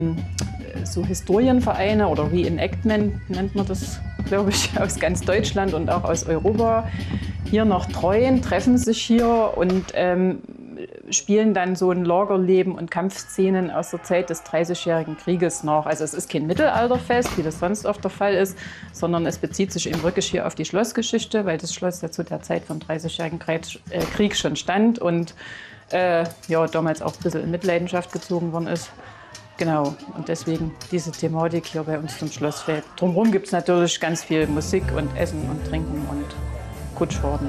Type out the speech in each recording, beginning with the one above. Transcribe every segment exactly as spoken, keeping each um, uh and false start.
So Historienvereine oder Reenactment nennt man das, glaube ich, aus ganz Deutschland und auch aus Europa. Hier nach Treuen treffen sich hier und ähm, spielen dann so ein Lagerleben und Kampfszenen aus der Zeit des Dreißigjährigen Krieges nach. Also es ist kein Mittelalterfest, wie das sonst oft der Fall ist, sondern es bezieht sich eben wirklich hier auf die Schlossgeschichte, weil das Schloss ja zu der Zeit vom Dreißigjährigen Krieg schon stand und äh, ja, damals auch ein bisschen in Mitleidenschaft gezogen worden ist. Genau, und deswegen diese Thematik hier bei uns zum Schlossfeld. Drumherum gibt es natürlich ganz viel Musik und Essen und Trinken und Kutschfahrten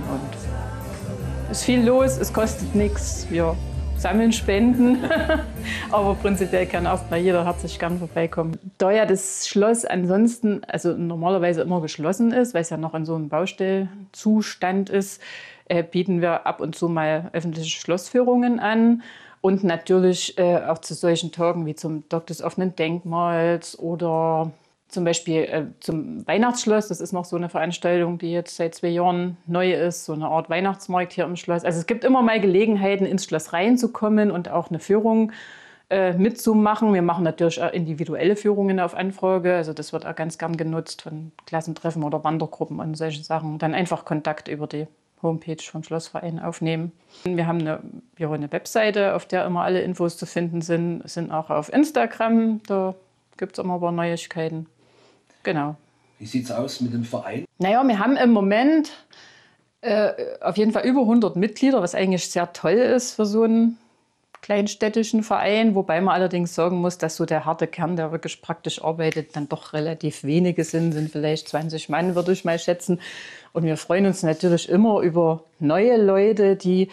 und es ist viel los, es kostet nichts. Wir sammeln Spenden, aber prinzipiell kann auch mal jeder herzlich gern vorbeikommen. Da ja das Schloss ansonsten also normalerweise immer geschlossen ist, weil es ja noch in so einem Baustellzustand ist, äh, bieten wir ab und zu mal öffentliche Schlossführungen an. Und natürlich äh, auch zu solchen Tagen wie zum Tag des offenen Denkmals oder zum Beispiel äh, zum Weihnachtsschloss. Das ist noch so eine Veranstaltung, die jetzt seit zwei Jahren neu ist, so eine Art Weihnachtsmarkt hier im Schloss. Also es gibt immer mal Gelegenheiten, ins Schloss reinzukommen und auch eine Führung äh, mitzumachen. Wir machen natürlich auch individuelle Führungen auf Anfrage. Also das wird auch ganz gern genutzt von Klassentreffen oder Wandergruppen und solchen Sachen. Dann einfach Kontakt über die Homepage vom Schlossverein aufnehmen. Wir haben eine, ja, eine Webseite, auf der immer alle Infos zu finden sind. Sind auch auf Instagram, da gibt es immer ein paar Neuigkeiten. Genau. Wie sieht es aus mit dem Verein? Naja, wir haben im Moment äh, auf jeden Fall über hundert Mitglieder, was eigentlich sehr toll ist für so einen kleinstädtischen Verein. Wobei man allerdings sagen muss, dass so der harte Kern, der wirklich praktisch arbeitet, dann doch relativ wenige sind. Sind vielleicht zwanzig Mann, würde ich mal schätzen. Und wir freuen uns natürlich immer über neue Leute, die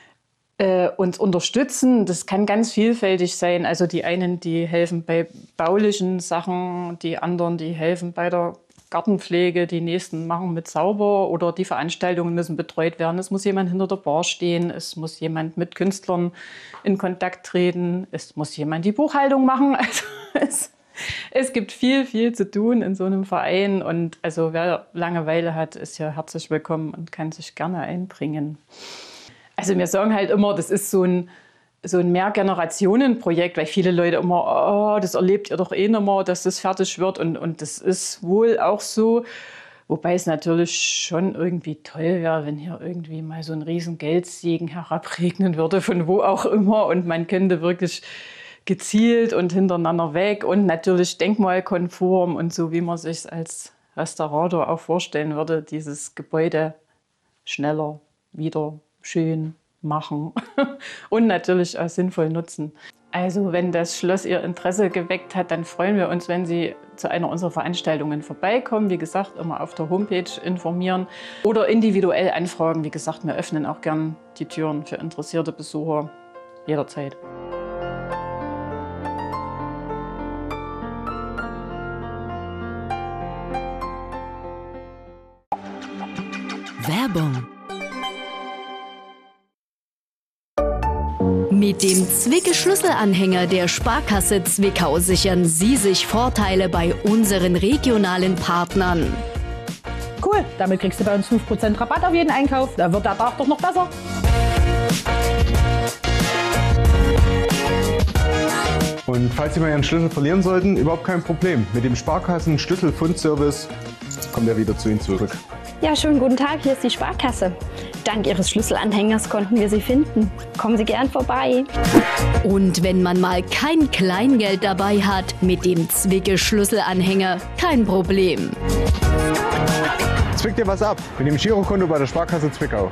äh, uns unterstützen. Das kann ganz vielfältig sein. Also die einen, die helfen bei baulichen Sachen, die anderen, die helfen bei der Gartenpflege, die nächsten machen mit sauber oder die Veranstaltungen müssen betreut werden. Es muss jemand hinter der Bar stehen, es muss jemand mit Künstlern in Kontakt treten, es muss jemand die Buchhaltung machen. Also es Es gibt viel, viel zu tun in so einem Verein und also wer Langeweile hat, ist ja herzlich willkommen und kann sich gerne einbringen. Also wir sagen halt immer, das ist so ein, so ein Mehrgenerationenprojekt, weil viele Leute immer, oh, das erlebt ihr doch eh nicht mehr, dass das fertig wird und, und das ist wohl auch so. Wobei es natürlich schon irgendwie toll wäre, wenn hier irgendwie mal so ein riesen Geldsegen herabregnen würde, von wo auch immer und man könnte wirklich gezielt und hintereinander weg und natürlich denkmalkonform und so, wie man sich als Restaurator auch vorstellen würde, dieses Gebäude schneller wieder schön machen und natürlich auch sinnvoll nutzen. Also wenn das Schloss Ihr Interesse geweckt hat, dann freuen wir uns, wenn Sie zu einer unserer Veranstaltungen vorbeikommen. Wie gesagt, immer auf der Homepage informieren oder individuell anfragen. Wie gesagt, wir öffnen auch gern die Türen für interessierte Besucher jederzeit. Werbung. Mit dem Zwicke-Schlüsselanhänger der Sparkasse Zwickau sichern Sie sich Vorteile bei unseren regionalen Partnern. Cool, damit kriegst du bei uns fünf Prozent Rabatt auf jeden Einkauf. Da wird der Tag doch noch besser. Und falls Sie mal Ihren Schlüssel verlieren sollten, überhaupt kein Problem. Mit dem Sparkassen-Schlüsselfundservice kommt er wieder zu Ihnen zurück. Ja, schönen guten Tag, hier ist die Sparkasse. Dank Ihres Schlüsselanhängers konnten wir Sie finden. Kommen Sie gern vorbei. Und wenn man mal kein Kleingeld dabei hat, mit dem Zwicke-Schlüsselanhänger kein Problem. Zwick dir was ab mit dem Girokonto bei der Sparkasse Zwickau.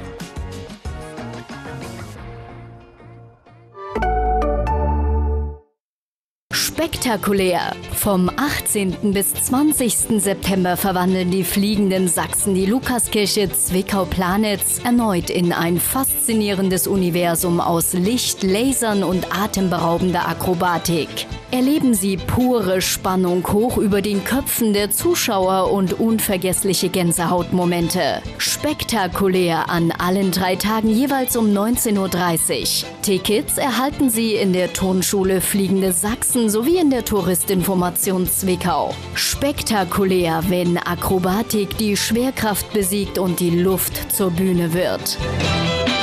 Spektakulär! Vom achtzehnten bis zwanzigsten September verwandeln die fliegenden Sachsen die Lukaskirche Zwickau-Planitz erneut in ein faszinierendes Universum aus Licht, Lasern und atemberaubender Akrobatik. Erleben Sie pure Spannung hoch über den Köpfen der Zuschauer und unvergessliche Gänsehautmomente. Spektakulär an allen drei Tagen jeweils um neunzehn Uhr dreißig. Tickets erhalten Sie in der Turnschule Fliegende Sachsen sowie in der Touristinformation Zwickau. Spektakulär, wenn Akrobatik die Schwerkraft besiegt und die Luft zur Bühne wird.